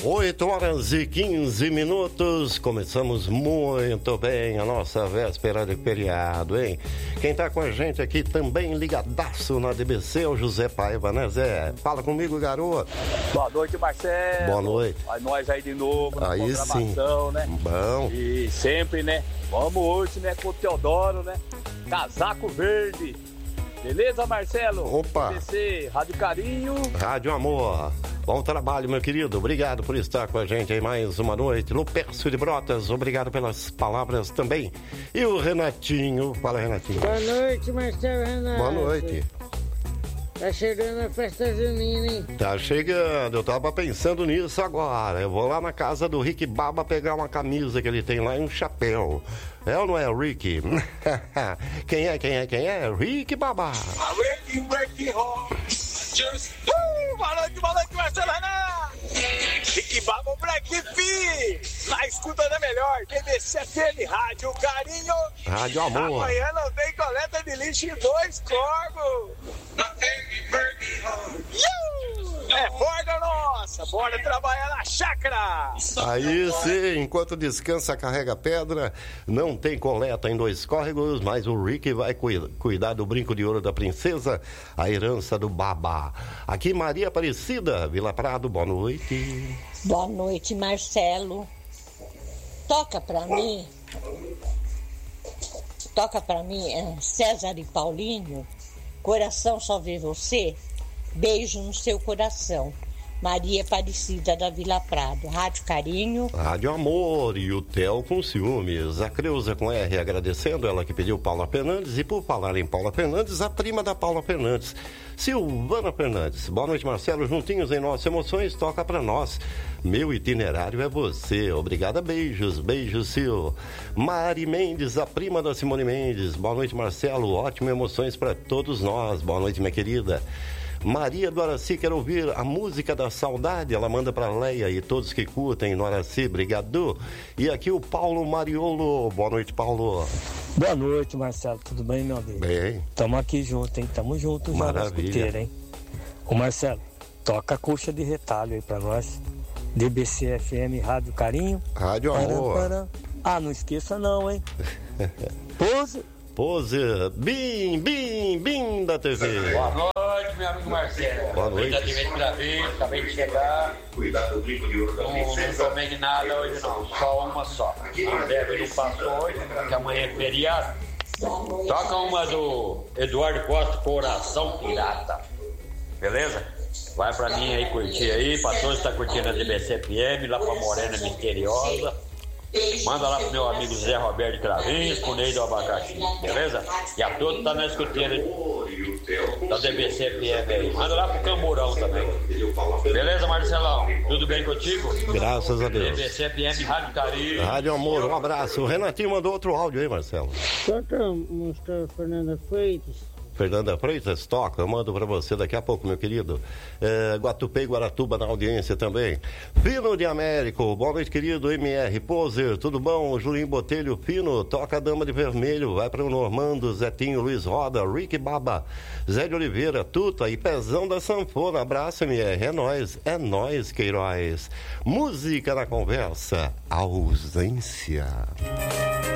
8h15. Começamos muito bem a nossa véspera de feriado, hein? Quem tá com a gente aqui também ligadaço na DBC é o José Paiva, né, Zé? Fala comigo, garoto. Boa noite, Marcelo. Boa noite. Aí nós aí de novo, na aí programação, sim. Né? Bom. E sempre, né? Vamos hoje, né, com o Teodoro, né? Casaco verde. Beleza, Marcelo? Opa. DBC, Rádio Carinho. Rádio Amor. Bom trabalho, meu querido. Obrigado por estar com a gente aí mais uma noite. Lupércio de Brotas, obrigado pelas palavras também. E o Renatinho. Fala, Renatinho. Boa noite, Marcelo Renato. Boa noite. Tá chegando a festa junina, hein? Tá chegando. Eu tava pensando nisso agora. Eu vou lá na casa do Rick Baba pegar uma camisa que ele tem lá e um chapéu. É ou não é o Rick? Quem é? Rick Baba. Rick boa noite, Marcelo Renato. Rick Baba, o Black P. Na escuta da melhor, DBC FM, Rádio Carinho. Rádio Amor. Amanhã não tem coleta de lixo em 2 Corgos. É folga nossa, bora trabalhar na chácara. Aí sim, enquanto descansa, carrega pedra, não tem coleta em 2 Córregos, mas o Rick vai cuidar do brinco de ouro da princesa, a herança do Baba. Aqui Maria Aparecida, Vila Prado, boa noite. Boa noite, Marcelo. Toca pra mim César e Paulinho, Coração Só Vê Você. Beijo no seu coração. Maria Aparecida da Vila Prado. Rádio Carinho. Rádio Amor e o Theo com ciúmes. A Creuza com R agradecendo, ela que pediu Paula Fernandes. E por falar em Paula Fernandes, a prima da Paula Fernandes, Silvana Fernandes. Boa noite, Marcelo. Juntinhos em nossas emoções, toca pra nós. Meu itinerário é você. Obrigada, beijos, Sil. Mari Mendes, a prima da Simone Mendes. Boa noite, Marcelo. Ótimas emoções pra todos nós. Boa noite, minha querida. Maria do Araci quer ouvir a música da saudade, ela manda pra Leia e todos que curtem no Araci, obrigado. E aqui o Paulo Mariolo, boa noite, Paulo. Boa noite, Marcelo, tudo bem, meu amigo? Bem. Tamo aqui junto, hein? Tamo junto já na escuteira, hein? Ô Marcelo, toca a coxa de retalho aí pra nós. DBC FM, Rádio Carinho. Rádio Amor. Ah, não esqueça não, hein? Pose, Bim da TV. Boa noite, meu amigo Marcelo. Boa noite. Acabei de chegar. Cuidado do brinco de ouro da princesa. Não tomei de nada hoje não, só uma só. A Débora não passou hoje, porque amanhã é feriado. Toca uma do Eduardo Costa, Coração Pirata. Beleza? Vai pra mim aí curtir aí, pra todos que tá curtindo a DBC FM, lá pra Morena Misteriosa. Manda lá pro meu amigo Zé Roberto Cravinhos, pro Ney do Abacaxi, beleza? E a todos tá na escuteira da DBC FM aí. Manda lá pro Camburão também. Beleza, Marcelão? Tudo bem contigo? Graças a Deus. DBC FM, Rádio Carinho. Rádio Amor, um abraço. O Renatinho mandou outro áudio aí, Marcelo. Toca a música Fernanda Freitas. Fernanda Freitas, toca, eu mando pra você daqui a pouco, meu querido. Guatupê e Guaratuba na audiência também. Fino de Américo, boa noite, querido. MR Poser, tudo bom? Julinho Botelho, Fino, toca a Dama de Vermelho, vai para o Normando, Zetinho, Luiz Roda, Rick Baba, Zé de Oliveira, Tuta e Pezão da Sanfona. Abraço, MR, é nóis, Queiroz. Música na conversa, ausência.